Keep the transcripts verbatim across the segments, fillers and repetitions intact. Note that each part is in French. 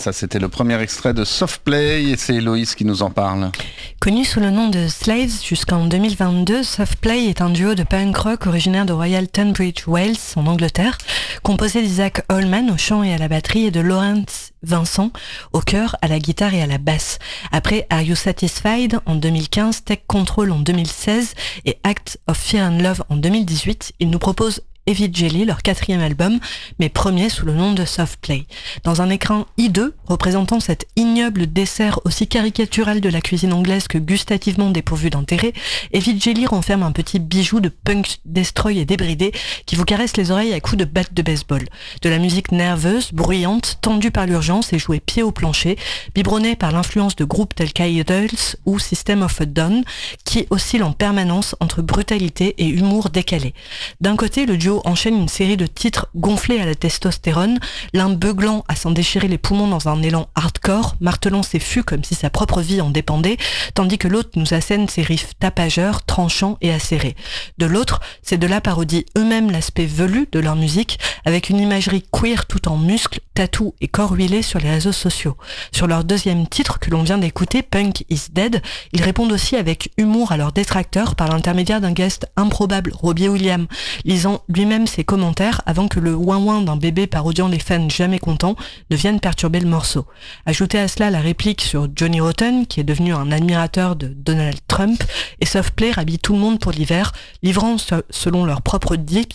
ça c'était le premier extrait de Soft Play et c'est Héloïse qui nous en parle. Connu sous le nom de Slaves jusqu'en deux mille vingt-deux, Soft Play est un duo de punk rock originaire de Royal Tunbridge Wells en Angleterre, composé d'Isaac Holman au chant et à la batterie et de Lawrence Vincent au chœur, à la guitare et à la basse. Après Are You Satisfied en deux mille quinze, Tech Control en deux mille seize et Act of Fear and Love en deux mille dix-huit, ils nous proposent Heavy Jelly, leur quatrième album, mais premier sous le nom de Soft Play. Dans un écran hideux, représentant cet ignoble dessert aussi caricatural de la cuisine anglaise que gustativement dépourvu d'intérêt, Heavy Jelly renferme un petit bijou de punk destroy et débridé qui vous caresse les oreilles à coups de batte de baseball. De la musique nerveuse, bruyante, tendue par l'urgence et jouée pied au plancher, biberonnée par l'influence de groupes tels qu'Idols ou System of a Down, qui oscillent en permanence entre brutalité et humour décalé. D'un côté, le duo enchaîne une série de titres gonflés à la testostérone, l'un beuglant à s'en déchirer les poumons dans un élan hardcore, martelant ses fûts comme si sa propre vie en dépendait, tandis que l'autre nous assène ses riffs tapageurs, tranchants et acérés. De l'autre, ces deux-là parodient eux-mêmes l'aspect velu de leur musique, avec une imagerie queer tout en muscles, tatous et corps huilés sur les réseaux sociaux. Sur leur deuxième titre que l'on vient d'écouter, Punk is Dead, ils répondent aussi avec humour à leurs détracteurs par l'intermédiaire d'un guest improbable, Robbie Williams, lisant lui même ses commentaires avant que le ouin-ouin d'un bébé parodiant les fans jamais contents ne vienne perturber le morceau. Ajoutez à cela la réplique sur Johnny Rotten, qui est devenu un admirateur de Donald Trump, et Soft Play rhabille tout le monde pour l'hiver, livrant, selon leur propre disque,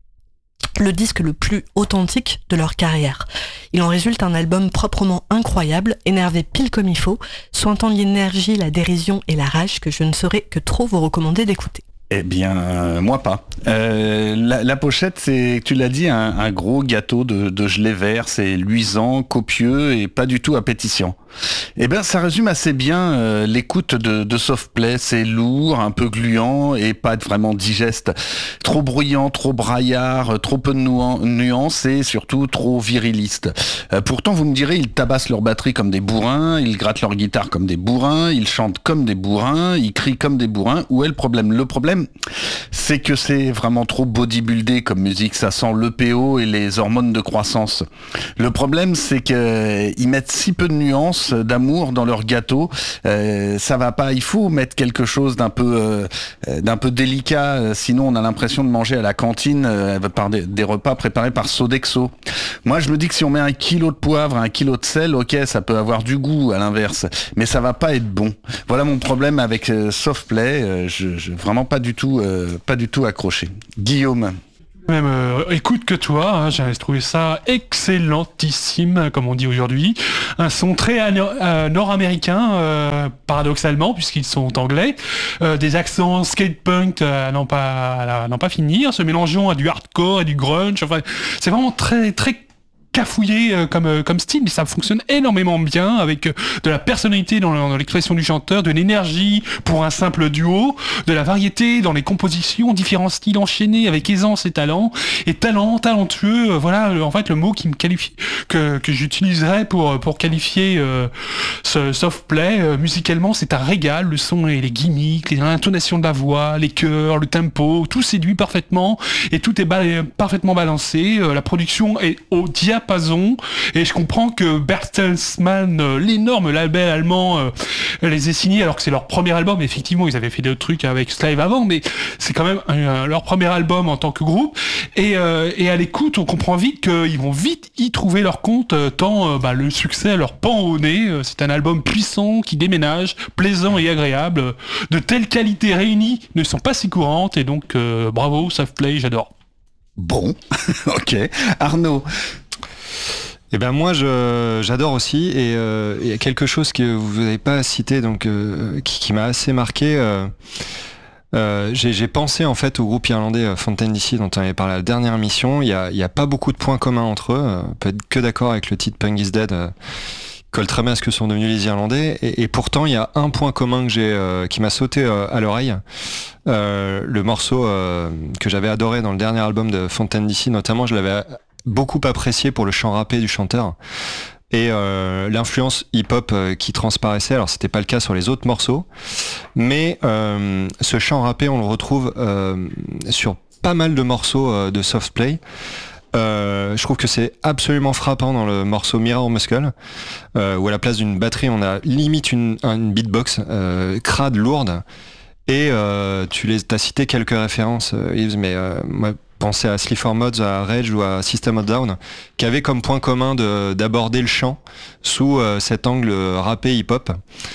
le disque le plus authentique de leur carrière. Il en résulte un album proprement incroyable, énervé pile comme il faut, sointant l'énergie, la dérision et la rage que je ne saurais que trop vous recommander d'écouter. Eh bien, euh, moi pas. Euh, la, la pochette, c'est, tu l'as dit, un, un gros gâteau de, de gelée vert. C'est luisant, copieux et pas du tout appétissant. Eh bien, ça résume assez bien euh, l'écoute de, de Soft Play. C'est lourd, un peu gluant et pas vraiment digeste. Trop bruyant, trop braillard, trop peu de nuances et surtout trop viriliste. Euh, pourtant, vous me direz, ils tabassent leur batterie comme des bourrins, ils grattent leur guitare comme des bourrins, ils chantent comme des bourrins, ils crient comme des bourrins. Où est le problème ? Le problème, c'est que c'est vraiment trop bodybuildé comme musique, ça sent l'E P O et les hormones de croissance. Le problème, c'est qu'ils mettent si peu de nuances, d'amour dans leur gâteau, euh, ça va pas, il faut mettre quelque chose d'un peu euh, d'un peu délicat, euh, sinon on a l'impression de manger à la cantine euh, par des, des repas préparés par Sodexo. Moi je me dis que si on met un kilo de poivre, un kilo de sel, ok, ça peut avoir du goût à l'inverse, mais ça va pas être bon. Voilà mon problème avec euh, Soft Play, euh, je, je vraiment pas du tout euh, pas du tout accroché. Guillaume. Même euh, écoute que toi, hein, j'ai trouvé ça excellentissime, comme on dit aujourd'hui. Un son très euh, nord-américain, euh, paradoxalement, puisqu'ils sont anglais. Euh, des accents skatepunk euh, à n'en pas, à n'en pas finir, se mélangeant à du hardcore et du grunge. Enfin, c'est vraiment très, très cafouillé euh, comme euh, comme style, mais ça fonctionne énormément bien avec euh, de la personnalité dans, dans l'expression du chanteur, de l'énergie pour un simple duo, de la variété dans les compositions, différents styles enchaînés avec aisance et talent, et talent, talentueux, euh, voilà euh, en fait le mot qui me qualifie, que que j'utiliserais pour pour qualifier euh, ce Soft Play. Euh, musicalement, c'est un régal, le son et les gimmicks, les intonations de la voix, les chœurs, le tempo, tout séduit parfaitement et tout est ba- parfaitement balancé. Euh, la production est au diapason. Et je comprends que Bertelsmann, euh, l'énorme label allemand, euh, les ait signés alors que c'est leur premier album. Effectivement, ils avaient fait d'autres trucs avec Slave avant, mais c'est quand même euh, leur premier album en tant que groupe. Et, euh, et à l'écoute, on comprend vite qu'ils vont vite y trouver leur compte, euh, tant euh, bah, le succès leur pend au nez. Euh, c'est un album puissant qui déménage, plaisant et agréable. De telles qualités réunies ne sont pas si courantes, et donc euh, bravo, Soft Play, j'adore. Bon, ok. Arnaud. Eh ben moi je j'adore aussi, et euh, il y a quelque chose que vous n'avez pas cité, donc euh, qui, qui m'a assez marqué. Euh, euh, j'ai, j'ai pensé en fait au groupe irlandais euh, Fontaine D C dont on avait parlé à la dernière émission. Il y a il y a pas beaucoup de points communs entre eux. Euh, on peut être que d'accord avec le titre Punk is Dead. Euh, colle très bien à ce que sont devenus les Irlandais, et, et pourtant il y a un point commun que j'ai euh, qui m'a sauté euh, à l'oreille. Euh, le morceau euh, que j'avais adoré dans le dernier album de Fontaine D C, notamment, je l'avais beaucoup apprécié pour le chant rappé du chanteur et euh, l'influence hip-hop euh, qui transparaissait. Alors c'était pas le cas sur les autres morceaux, mais euh, ce chant rappé on le retrouve euh, sur pas mal de morceaux euh, de Soft Play. Euh, je trouve que c'est absolument frappant dans le morceau Mirror Muscle, euh, où à la place d'une batterie, on a limite une, une beatbox euh, crade, lourde. Et euh, tu les, t'as cité quelques références, euh, Yves, mais euh, moi, pensez à Sleaford Mods, à Rage ou à System of a Down, qui avaient comme point commun de, d'aborder le chant sous euh, cet angle rappé hip-hop.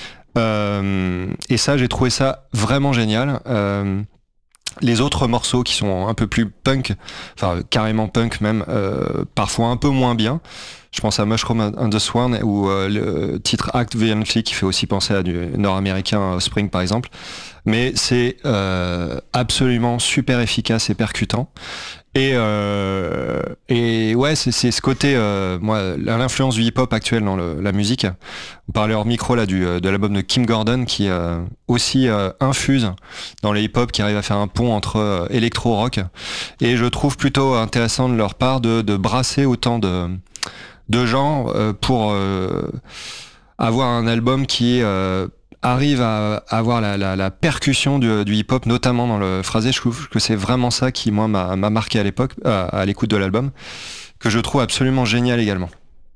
Euh, et ça, j'ai trouvé ça vraiment génial. Euh, Les autres morceaux qui sont un peu plus punk, enfin carrément punk même, euh, parfois un peu moins bien. Je pense à Mushroom and the Swan ou euh, le titre Act Violently qui fait aussi penser à du nord-américain Offspring par exemple. Mais c'est euh, absolument super efficace et percutant. Et, euh, et ouais, c'est, c'est ce côté, euh, moi, l'influence du hip-hop actuel dans le, la musique. On parlait hors micro là du, de l'album de Kim Gordon qui euh, aussi euh, infuse dans le hip-hop, qui arrive à faire un pont entre euh, électro-rock. Et je trouve plutôt intéressant de leur part de, de brasser autant de, de gens euh, pour euh, avoir un album qui euh, arrive à avoir la, la, la percussion du, du hip-hop, notamment dans le phrasé. Je trouve que c'est vraiment ça qui, moi, m'a, m'a marqué à l'époque, à, à l'écoute de l'album, que je trouve absolument génial également.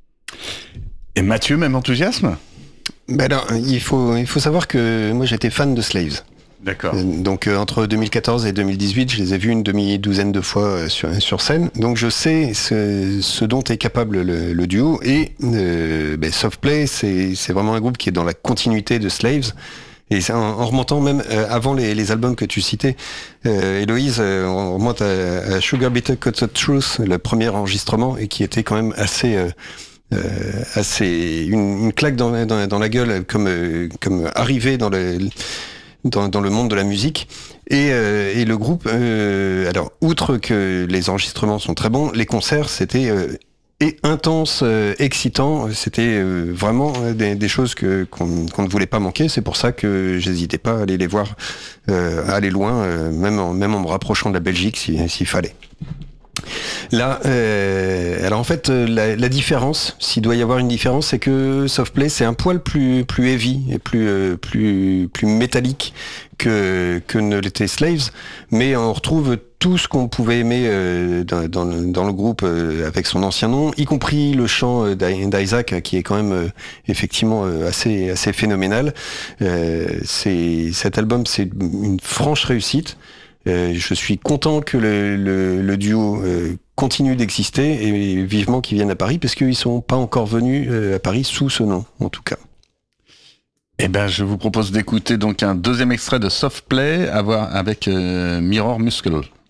Et Mathieu, même enthousiasme ? Ben alors, il faut, il faut savoir que moi, j'étais fan de Slaves. D'accord. Donc euh, entre deux mille quatorze et deux mille dix-huit, je les ai vus une demi-douzaine de fois euh, sur, sur scène. Donc je sais ce, ce dont est capable le, le duo. Et euh, ben, Softplay, c'est, c'est vraiment un groupe qui est dans la continuité de Slaves. Et c'est en, en remontant même euh, avant les, les albums que tu citais, euh, Héloïse, euh, on remonte à, à Sugar Bitter Cut of Truth, le premier enregistrement, et qui était quand même assez... Euh, Euh, assez une, une claque dans, dans, dans la gueule, comme euh, comme arrivé dans le dans, dans le monde de la musique. Et, euh, et le groupe, euh, alors outre que les enregistrements sont très bons, les concerts c'était euh, et intense, euh, excitant. C'était euh, vraiment des, des choses que qu'on, qu'on ne voulait pas manquer. C'est pour ça que j'hésitais pas à aller les voir, euh, à aller loin, euh, même en, même en me rapprochant de la Belgique si, s'il fallait. Là, euh, alors en fait, la, la différence, s'il doit y avoir une différence, c'est que Softplay, c'est un poil plus plus heavy et plus euh, plus plus métallique que que ne l'était Slaves, mais on retrouve tout ce qu'on pouvait aimer euh, dans, dans, le, dans le groupe euh, avec son ancien nom, y compris le chant euh, d'Isaac, qui est quand même euh, effectivement euh, assez assez phénoménal. Euh, c'est cet album, c'est une franche réussite. Euh, je suis content que le, le, le duo euh, continue d'exister et vivement qu'ils viennent à Paris, parce qu'ils sont pas encore venus euh, à Paris sous ce nom, en tout cas. Eh ben, je vous propose d'écouter donc un deuxième extrait de Softplay à voir avec euh, Mirror Muscle.